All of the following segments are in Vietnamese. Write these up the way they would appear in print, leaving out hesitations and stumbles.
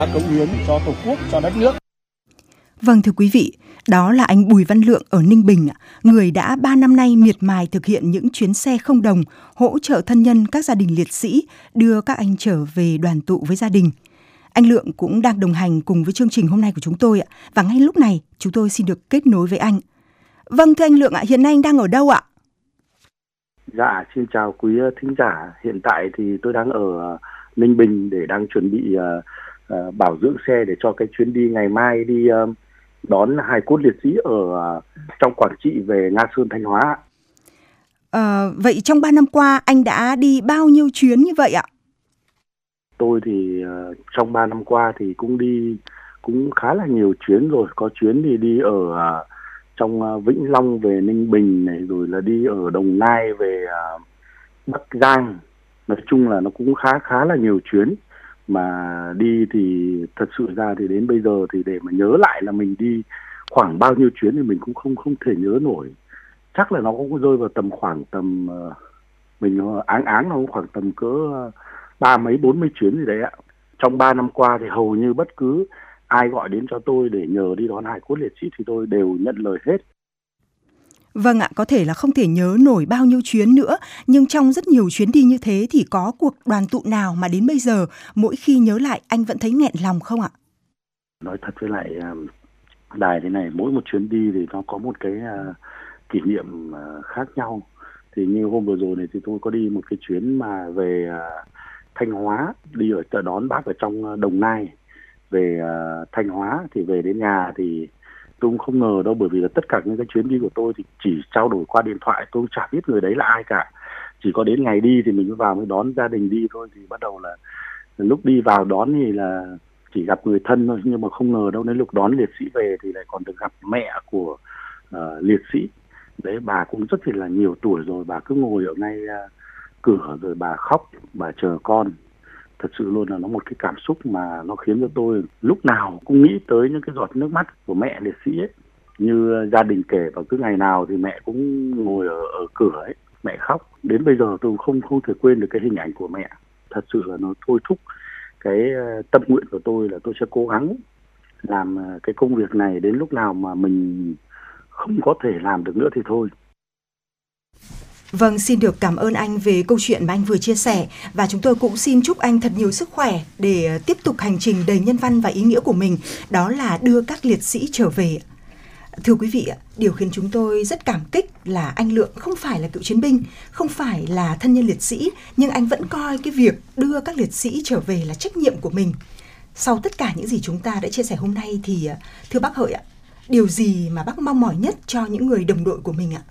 cống hiến cho Tổ quốc, cho đất nước. Vâng, thưa quý vị, đó là anh Bùi Văn Lượng ở Ninh Bình, người đã 3 năm nay miệt mài thực hiện những chuyến xe không đồng hỗ trợ thân nhân các gia đình liệt sĩ, đưa các anh trở về đoàn tụ với gia đình. Anh Lượng cũng đang đồng hành cùng với chương trình hôm nay của chúng tôi và ngay lúc này chúng tôi xin được kết nối với anh. Vâng, thưa anh Lượng ạ, hiện nay anh đang ở đâu ạ? Dạ, xin chào quý thính giả. Hiện tại thì tôi đang ở Ninh Bình để đang chuẩn bị bảo dưỡng xe để cho cái chuyến đi ngày mai đi đón hài cốt liệt sĩ ở trong Quảng Trị về Nga Sơn, Thanh Hóa. Vậy trong 3 năm qua anh đã đi bao nhiêu chuyến như vậy ạ? Tôi thì trong 3 năm qua thì cũng khá là nhiều chuyến rồi. Có chuyến thì đi ở trong Vĩnh Long về Ninh Bình này, rồi là đi ở Đồng Nai về Bắc Giang. Nói chung là nó cũng khá là nhiều chuyến. Mà đi thì thật sự ra thì đến bây giờ thì để mà nhớ lại là mình đi khoảng bao nhiêu chuyến thì mình cũng không thể nhớ nổi. Chắc là nó cũng rơi vào khoảng tầm mình áng nó khoảng tầm cỡ 40 chuyến gì đấy ạ. Trong 3 năm qua thì hầu như bất cứ ai gọi đến cho tôi để nhờ đi đón hài cốt liệt sĩ thì tôi đều nhận lời hết. Vâng ạ, có thể là không thể nhớ nổi bao nhiêu chuyến nữa, nhưng trong rất nhiều chuyến đi như thế thì có cuộc đoàn tụ nào mà đến bây giờ mỗi khi nhớ lại anh vẫn thấy nghẹn lòng không ạ? Nói thật với lại đài thế này, mỗi một chuyến đi thì nó có một cái kỷ niệm khác nhau. Thì như hôm vừa rồi này thì tôi có đi một cái chuyến mà về Thanh Hóa, đi ở đón bác ở trong Đồng Nai về Thanh Hóa, thì về đến nhà thì tôi cũng không ngờ đâu, bởi vì là tất cả những cái chuyến đi của tôi thì chỉ trao đổi qua điện thoại, tôi chả biết người đấy là ai cả. Chỉ có đến ngày đi thì mình mới vào mới đón gia đình đi thôi. Thì bắt đầu là lúc đi vào đón thì là chỉ gặp người thân thôi, nhưng mà không ngờ đâu đến lúc đón liệt sĩ về thì lại còn được gặp mẹ của liệt sĩ. Đấy, bà cũng rất là nhiều tuổi rồi, bà cứ ngồi ở ngay cửa rồi bà khóc, bà chờ con. Thật sự luôn là nó một cái cảm xúc mà nó khiến cho tôi lúc nào cũng nghĩ tới những cái giọt nước mắt của mẹ liệt sĩ ấy. Như gia đình kể vào cứ ngày nào thì mẹ cũng ngồi ở cửa ấy, mẹ khóc. Đến bây giờ tôi không thể quên được cái hình ảnh của mẹ. Thật sự là nó thôi thúc cái tâm nguyện của tôi là tôi sẽ cố gắng làm cái công việc này đến lúc nào mà mình không có thể làm được nữa thì thôi. Vâng, xin được cảm ơn anh về câu chuyện mà anh vừa chia sẻ và chúng tôi cũng xin chúc anh thật nhiều sức khỏe để tiếp tục hành trình đầy nhân văn và ý nghĩa của mình, đó là đưa các liệt sĩ trở về. Thưa quý vị, điều khiến chúng tôi rất cảm kích là anh Lượng không phải là cựu chiến binh, không phải là thân nhân liệt sĩ, nhưng anh vẫn coi cái việc đưa các liệt sĩ trở về là trách nhiệm của mình. Sau tất cả những gì chúng ta đã chia sẻ hôm nay thì thưa bác Hợi ạ, điều gì mà bác mong mỏi nhất cho những người đồng đội của mình ạ?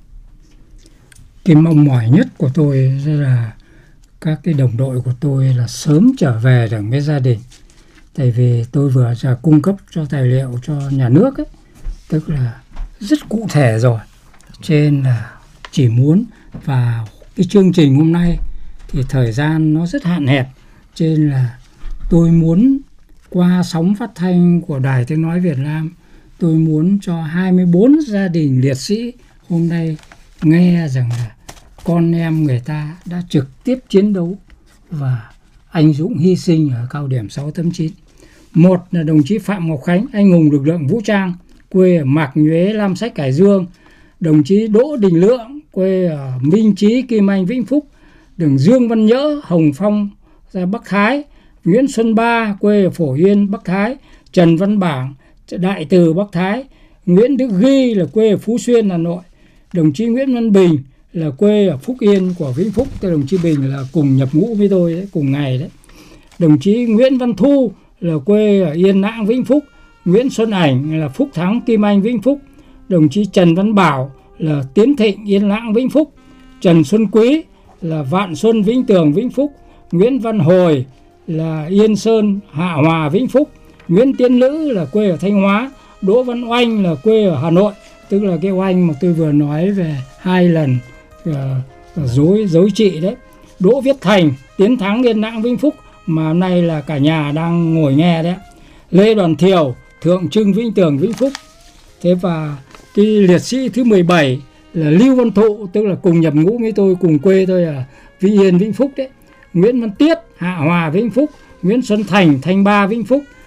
Cái mong mỏi nhất của tôi là các cái đồng đội của tôi là sớm trở về được với gia đình. Tại vì tôi vừa ra cung cấp cho tài liệu cho nhà nước ấy, tức là rất cụ thể rồi. Cho nên là chỉ muốn, và cái chương trình hôm nay thì thời gian nó rất hạn hẹp, cho nên là tôi muốn qua sóng phát thanh của Đài Tiếng Nói Việt Nam, tôi muốn cho 24 gia đình liệt sĩ hôm nay nghe rằng là con em người ta đã trực tiếp chiến đấu và anh dũng hy sinh ở cao điểm 6/9. Một là đồng chí Phạm Ngọc Khánh, anh hùng lực lượng vũ trang, quê ở Mạc Nhuế, Lam Sách, Hải Dương. Đồng chí Đỗ Đình Lượng, quê ở Minh Chí, Kim Anh, Vĩnh Phúc. Đường Dương Văn Nhỡ, Hồng Phong, ra Bắc Thái. Nguyễn Xuân Ba, quê ở Phổ Yên, Bắc Thái. Trần Văn Bảng, Đại Từ, Bắc Thái. Nguyễn Đức Ghi là quê ở Phú Xuyên, Hà Nội. Đồng chí Nguyễn Văn Bình là quê ở Phúc Yên của Vĩnh Phúc. Đồng chí Bình là cùng nhập ngũ với tôi đấy, cùng ngày đấy. Đồng chí Nguyễn Văn Thu là quê ở Yên Lãng, Vĩnh Phúc. Nguyễn Xuân Ảnh là Phúc Thắng, Kim Anh, Vĩnh Phúc. Đồng chí Trần Văn Bảo là Tiến Thịnh, Yên Lãng, Vĩnh Phúc. Trần Xuân Quý là Vạn Xuân, Vĩnh Tường, Vĩnh Phúc. Nguyễn Văn Hồi là Yên Sơn, Hạ Hòa, Vĩnh Phúc. Nguyễn Tiến Lữ là quê ở Thanh Hóa. Đỗ Văn Oanh là quê ở Hà Nội, tức là cái Oanh mà tôi vừa nói về 2 lần dối trị đấy. Đỗ Viết Thành, Tiến Thắng, Yên Lãng, Vĩnh Phúc, mà hôm nay là cả nhà đang ngồi nghe đấy. Lê Đoàn Thiều, Thượng Trưng, Vĩnh Tường, Vĩnh Phúc. Thế và cái liệt sĩ thứ 17 là Lưu Văn Thụ, tức là cùng nhập ngũ với tôi, cùng quê tôi ở Vĩnh Yên, Vĩnh Phúc đấy. Nguyễn Văn Tiết, Hạ Hòa, Vĩnh Phúc. Nguyễn Xuân Thành, Thanh Ba, Vĩnh Phúc.